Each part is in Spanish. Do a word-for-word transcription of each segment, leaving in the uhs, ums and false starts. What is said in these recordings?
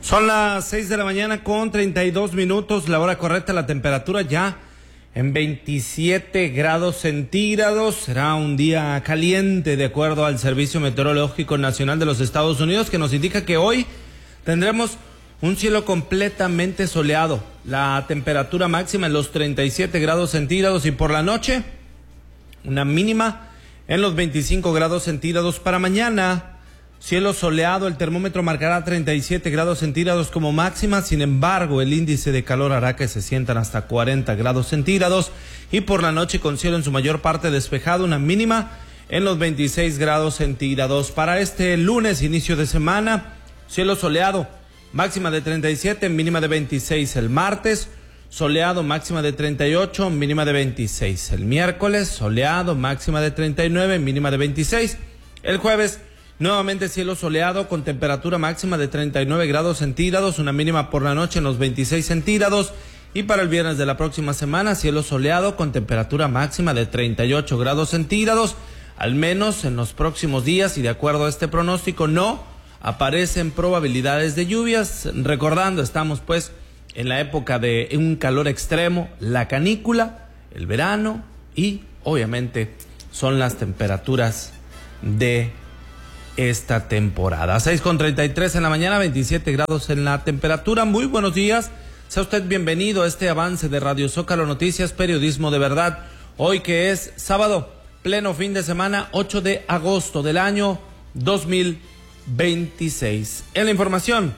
Son las seis de la mañana con treinta y dos minutos, la hora correcta, la temperatura ya en veintisiete grados centígrados. Será un día caliente de acuerdo al Servicio Meteorológico Nacional de los Estados Unidos, que nos indica que hoy tendremos un cielo completamente soleado. La temperatura máxima en los treinta y siete grados centígrados y por la noche una mínima en los veinticinco grados centígrados. Para mañana, cielo soleado, el termómetro marcará treinta y siete grados centígrados como máxima. Sin embargo, el índice de calor hará que se sientan hasta cuarenta grados centígrados y por la noche con cielo en su mayor parte despejado, una mínima en los veintiséis grados centígrados. Para este lunes, inicio de semana, cielo soleado, máxima de treinta y siete, mínima de veintiséis. El martes, soleado, máxima de treinta y ocho, mínima de veintiséis. El miércoles, soleado, máxima de treinta y nueve, mínima de veintiséis. El jueves, nuevamente cielo soleado con temperatura máxima de treinta y nueve grados centígrados, una mínima por la noche en los veintiséis centígrados. Y para el viernes de la próxima semana, cielo soleado con temperatura máxima de treinta y ocho grados centígrados. Al menos en los próximos días, y de acuerdo a este pronóstico, no aparecen probabilidades de lluvias. Recordando, estamos pues en la época de un calor extremo, la canícula, el verano y obviamente son las temperaturas de esta temporada. seis con treinta y tres en la mañana, veintisiete grados en la temperatura. Muy buenos días, sea usted bienvenido a este avance de Radio Zócalo Noticias, periodismo de verdad. Hoy que es sábado, pleno fin de semana, ocho de agosto del año dos mil veintiséis. En la información,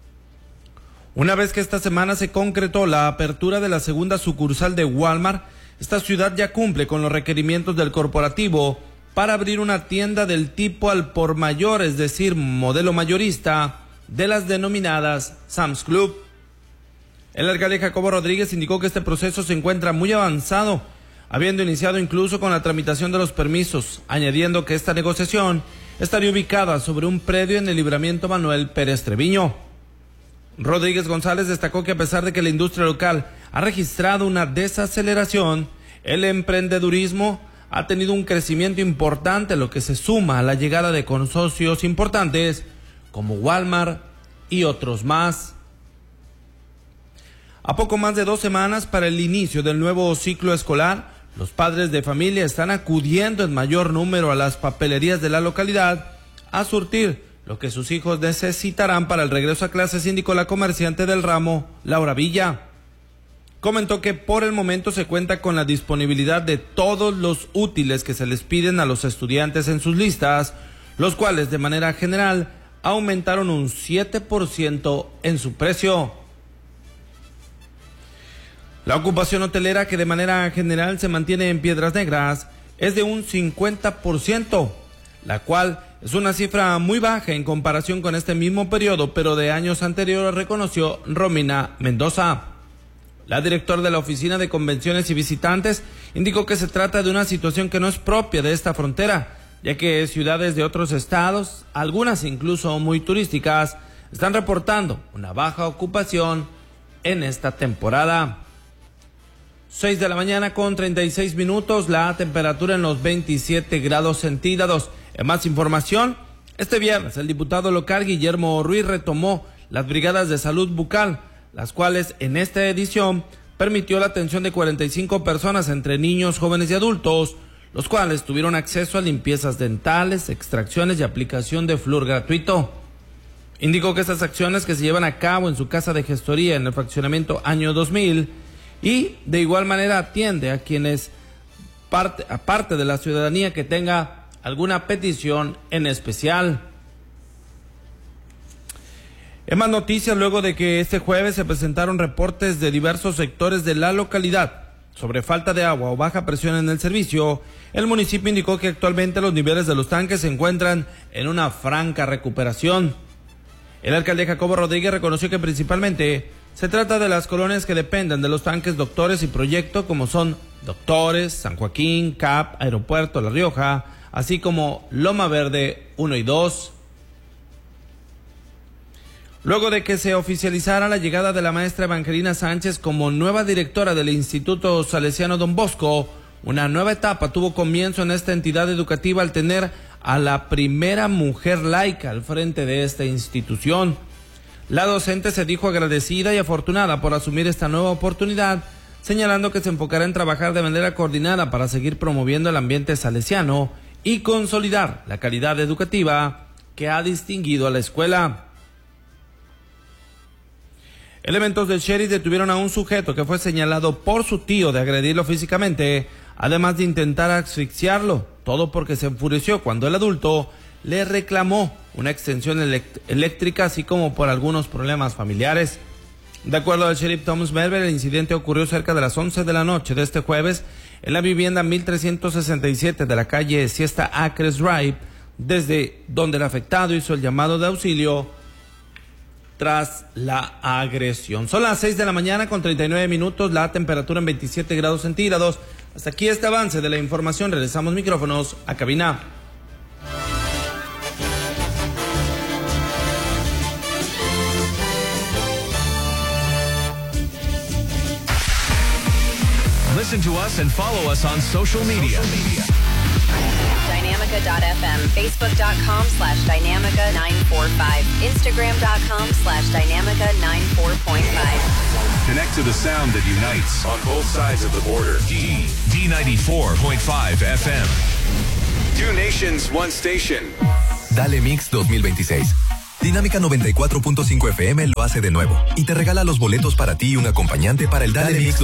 una vez que esta semana se concretó la apertura de la segunda sucursal de Walmart, esta ciudad ya cumple con los requerimientos del corporativo para abrir una tienda del tipo al por mayor, es decir, modelo mayorista, de las denominadas Sam's Club. El alcalde Jacobo Rodríguez indicó que este proceso se encuentra muy avanzado, habiendo iniciado incluso con la tramitación de los permisos, añadiendo que esta negociación estaría ubicada sobre un predio en el Libramiento Manuel Pérez Treviño. Rodríguez González destacó que a pesar de que la industria local ha registrado una desaceleración, el emprendedurismo ha tenido un crecimiento importante, lo que se suma a la llegada de consorcios importantes como Walmart y otros más. A poco más de dos semanas para el inicio del nuevo ciclo escolar, los padres de familia están acudiendo en mayor número a las papelerías de la localidad a surtir lo que sus hijos necesitarán para el regreso a clases, indicó la comerciante del ramo, Laura Villa. Comentó que por el momento se cuenta con la disponibilidad de todos los útiles que se les piden a los estudiantes en sus listas, los cuales de manera general aumentaron un siete por ciento en su precio. La ocupación hotelera, que de manera general se mantiene en Piedras Negras, es de un cincuenta por ciento, la cual es una cifra muy baja en comparación con este mismo periodo, pero de años anteriores, reconoció Romina Mendoza. La directora de la Oficina de Convenciones y Visitantes indicó que se trata de una situación que no es propia de esta frontera, ya que ciudades de otros estados, algunas incluso muy turísticas, están reportando una baja ocupación en esta temporada. seis de la mañana con treinta y seis minutos, la temperatura en los veintisiete grados centígrados. En más información, este viernes el diputado local Guillermo Ruiz retomó las brigadas de salud bucal, las cuales en esta edición permitió la atención de cuarenta y cinco personas entre niños, jóvenes y adultos, los cuales tuvieron acceso a limpiezas dentales, extracciones y aplicación de flúor gratuito. Indicó que estas acciones que se llevan a cabo en su casa de gestoría en el fraccionamiento Año dos mil y de igual manera atiende a quienes, parte, aparte de la ciudadanía que tenga alguna petición en especial. En más noticias, luego de que este jueves se presentaron reportes de diversos sectores de la localidad sobre falta de agua o baja presión en el servicio, el municipio indicó que actualmente los niveles de los tanques se encuentran en una franca recuperación. El alcalde Jacobo Rodríguez reconoció que principalmente se trata de las colonias que dependen de los tanques Doctores y Proyecto, como son Doctores, San Joaquín, C A P, Aeropuerto, La Rioja, así como Loma Verde uno y dos. Luego de que se oficializara la llegada de la maestra Evangelina Sánchez como nueva directora del Instituto Salesiano Don Bosco, una nueva etapa tuvo comienzo en esta entidad educativa al tener a la primera mujer laica al frente de esta institución. La docente se dijo agradecida y afortunada por asumir esta nueva oportunidad, señalando que se enfocará en trabajar de manera coordinada para seguir promoviendo el ambiente salesiano y consolidar la calidad educativa que ha distinguido a la escuela. Elementos del sheriff detuvieron a un sujeto que fue señalado por su tío de agredirlo físicamente, además de intentar asfixiarlo, todo porque se enfureció cuando el adulto le reclamó una extensión elect- eléctrica, así como por algunos problemas familiares. De acuerdo al sheriff Thomas Merber, el incidente ocurrió cerca de las once de la noche de este jueves en la vivienda mil trescientos sesenta y siete de la calle Siesta Acres Drive, desde donde el afectado hizo el llamado de auxilio tras la agresión. Son las seis de la mañana con treinta y nueve minutos, la temperatura en veintisiete grados centígrados. Hasta aquí este avance de la información. Regresamos micrófonos a cabina. Listen to us and follow us on social media. Dynamica dot f m, facebook.com slash Dynamica nine four five, instagram.com slash Dynamica nine four point five. Connect to the sound that unites on both sides of the border. D, D ninety-four point five F M. Two nations, one station. Dale Mix dos mil veintiséis. Dinámica noventa y cuatro punto cinco F M lo hace de nuevo y te regala los boletos para ti y un acompañante para el Dale, Dale Mix